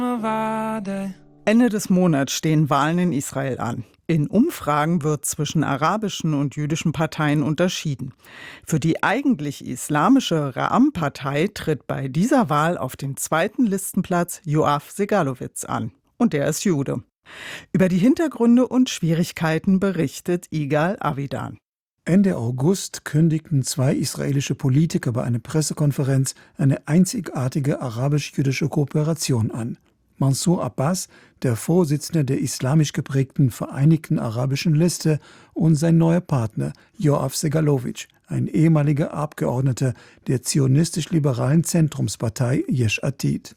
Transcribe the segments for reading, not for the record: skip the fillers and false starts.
Ende des Monats stehen Wahlen in Israel an. In Umfragen wird zwischen arabischen und jüdischen Parteien unterschieden. Für die eigentlich islamische Ra'am-Partei tritt bei dieser Wahl auf dem zweiten Listenplatz Yoav Segalowitz an. Und der ist Jude. Über die Hintergründe und Schwierigkeiten berichtet Igal Avidan. Ende August kündigten 2 israelische Politiker bei einer Pressekonferenz eine einzigartige arabisch-jüdische Kooperation an. Mansour Abbas, der Vorsitzende der islamisch geprägten Vereinigten Arabischen Liste, und sein neuer Partner Yoav Segalowitsch, ein ehemaliger Abgeordneter der zionistisch-liberalen Zentrumspartei Yesh Atid.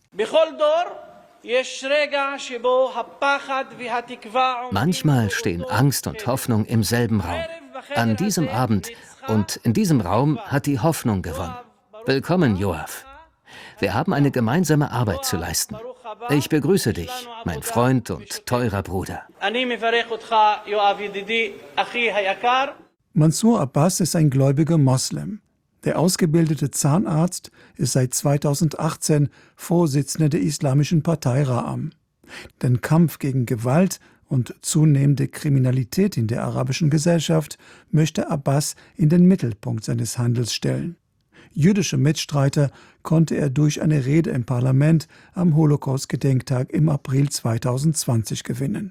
Manchmal stehen Angst und Hoffnung im selben Raum. An diesem Abend und in diesem Raum hat die Hoffnung gewonnen. Willkommen, Yoav. Wir haben eine gemeinsame Arbeit zu leisten. Ich begrüße dich, mein Freund und teurer Bruder. Mansour Abbas ist ein gläubiger Moslem. Der ausgebildete Zahnarzt ist seit 2018 Vorsitzender der islamischen Partei Ra'am. Den Kampf gegen Gewalt und zunehmende Kriminalität in der arabischen Gesellschaft möchte Abbas in den Mittelpunkt seines Handels stellen. Jüdische Mitstreiter konnte er durch eine Rede im Parlament am Holocaust-Gedenktag im April 2020 gewinnen.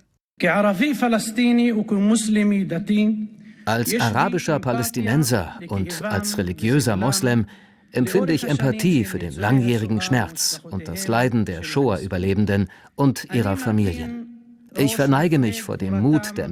Als arabischer Palästinenser und als religiöser Moslem empfinde ich Empathie für den langjährigen Schmerz und das Leiden der Shoah-Überlebenden und ihrer Familien. Ich verneige mich vor dem Mut der